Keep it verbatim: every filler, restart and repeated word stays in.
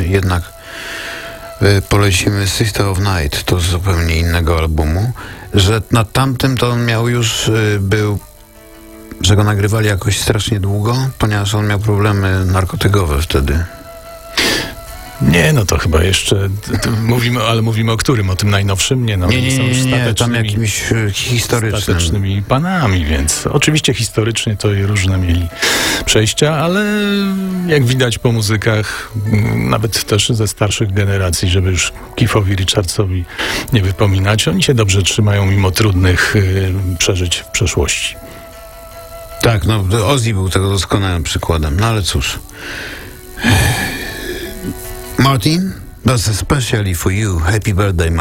jednak y, polecimy Sister of Night, to z zupełnie innego albumu, że na tamtym to on miał już, y, był, że go nagrywali jakoś strasznie długo, ponieważ on miał problemy narkotykowe wtedy. Nie, no to chyba jeszcze to mówimy, ale mówimy o którym? O tym najnowszym? Nie, no, Nie, nie, są nie, już nie, nie, tam statecznymi- jakimś y, historycznym. statecznymi panami, więc oczywiście historycznie to i różne mieli przejścia, ale jak widać po muzykach, m, nawet też ze starszych generacji, żeby już Keithowi Richardsowi nie wypominać, oni się dobrze trzymają mimo trudnych y, przeżyć w przeszłości. Tak, no Ozzy był tego doskonałym przykładem, no ale cóż. Martin, that's especially for you. Happy birthday,